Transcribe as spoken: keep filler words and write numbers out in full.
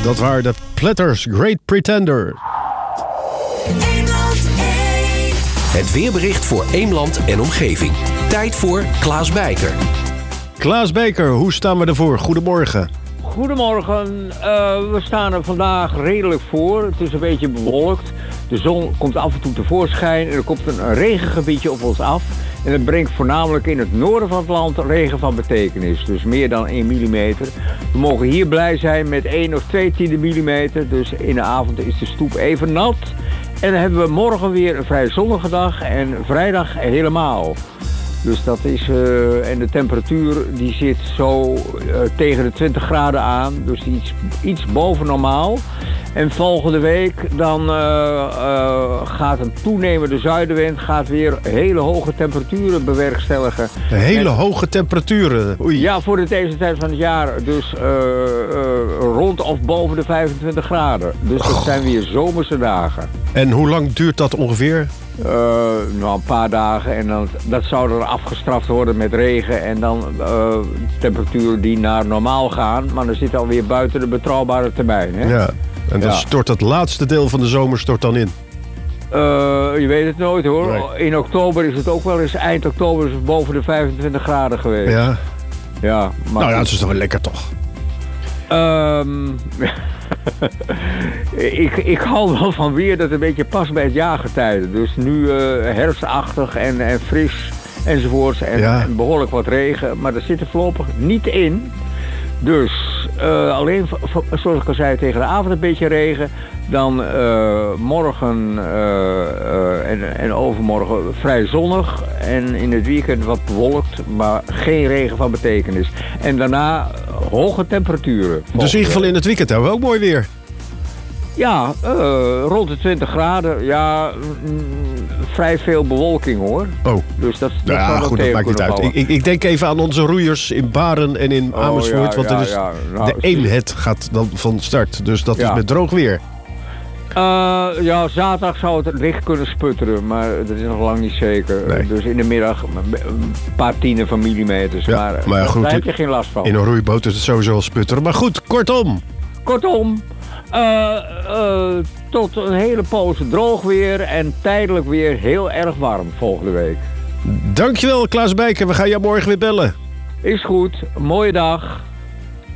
Dat waren de Platters, Great Pretender. Het weerbericht voor Eemland en omgeving. Tijd voor Klaas Bijker. Klaas Bijker, hoe staan we ervoor? Goedemorgen. Goedemorgen. Uh, we staan er vandaag redelijk voor. Het is een beetje bewolkt. De zon komt af en toe tevoorschijn en er komt een regengebiedje op ons af. En dat brengt voornamelijk in het noorden van het land regen van betekenis. Dus meer dan één millimeter. We mogen hier blij zijn met één of twee tiende millimeter. Dus in de avond is de stoep even nat. En dan hebben we morgen weer een vrij zonnige dag en vrijdag helemaal. Dus dat is, uh, en de temperatuur die zit zo uh, tegen de twintig graden aan. Dus iets, iets boven normaal. En volgende week dan uh, uh, gaat een toenemende zuidenwind gaat weer hele hoge temperaturen bewerkstelligen. Hele en, hoge temperaturen? Oei. Ja, voor de deze tijd van het jaar. Dus uh, uh, rond of boven de vijfentwintig graden. Dus dat zijn weer zomerse dagen. En hoe lang duurt dat ongeveer? Uh, nou, een paar dagen en dan, dat zou er afgestraft worden met regen en dan uh, temperaturen die naar normaal gaan. Maar dan zit alweer buiten de betrouwbare termijn. Hè? Ja, en dan ja. stort het laatste deel van de zomer stort dan in. Uh, je weet het nooit hoor. Nee. In oktober is het ook wel eens, eind oktober is het boven de vijfentwintig graden geweest. Ja. Ja, maar Nou ja, het is toch wel lekker toch? Um, ik, ik hou wel van weer dat een beetje past bij het jaargetijde. Dus nu uh, herfstachtig en, en fris enzovoorts en, Ja. en behoorlijk wat regen. Maar er zit er voorlopig niet in. Dus uh, alleen, zoals ik al zei, tegen de avond een beetje regen. Dan uh, morgen uh, uh, en, en overmorgen vrij zonnig. En in het weekend wat bewolkt, maar geen regen van betekenis. En daarna hoge temperaturen. Dus in ieder geval in het weekend hebben we ook mooi weer. Ja, uh, rond de twintig graden. Ja, mm, vrij veel bewolking hoor. Oh. Dus dat, dat Nou ja, zal wel goed, dat tegen maakt niet kunnen uit. vallen. Ik, ik denk even aan onze roeiers in Baren en in Oh, Amersfoort. ja, want ja, er is, ja. Nou, de Eemhet gaat dan van start. Dus dat Ja. is met droog weer. Uh, ja, zaterdag zou het licht kunnen sputteren, maar dat is nog lang niet zeker. Nee. Dus in de middag een paar tienen van millimeters. Ja, maar maar ja, goed, daar heb je geen last van. In een roeiboot is het sowieso al sputteren. Maar goed, kortom. Kortom, uh, uh, tot een hele poos droog weer en tijdelijk weer heel erg warm volgende week. Dankjewel, Klaas Bijker. We gaan jou morgen weer bellen. Is goed, mooie dag.